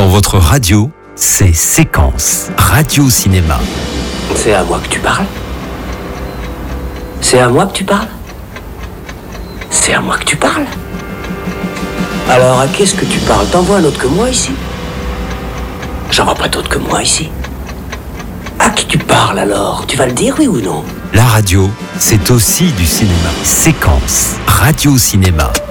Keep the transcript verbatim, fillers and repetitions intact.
Dans votre radio, c'est Séquence, Radio Cinéma. C'est à moi que tu parles? C'est à moi que tu parles? C'est à moi que tu parles? Alors à qu'est-ce que tu parles? T'en vois un autre que moi ici? J'en vois pas d'autre que moi ici. À qui tu parles alors? Tu vas le dire, oui ou non? La radio, c'est aussi du cinéma. Séquence, Radio Cinéma.